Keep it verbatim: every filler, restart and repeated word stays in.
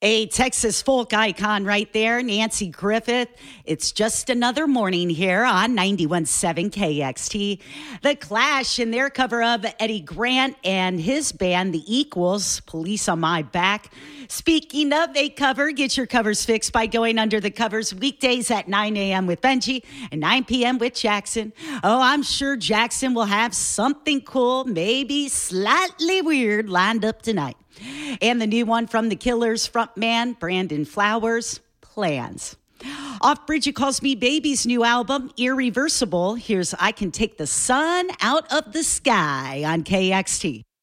A Texas folk icon right there, Nanci Griffith. It's just another morning here on ninety-one point seven K X T. The Clash in their cover of Eddie Grant and his band, The Equals, Police on My Back. Speaking of a cover, get your covers fixed by going under the covers weekdays at nine a.m. with Benji and nine p.m. with Jackson. Oh, I'm sure Jackson will have something cool, maybe slightly weird, lined up tonight. And the new one from The Killers frontman, Brandon Flowers, Plans. Off Bridget Calls Me Baby's new album, Irreversible. Here's I Can Take the Sun Out of the Sky on K X T.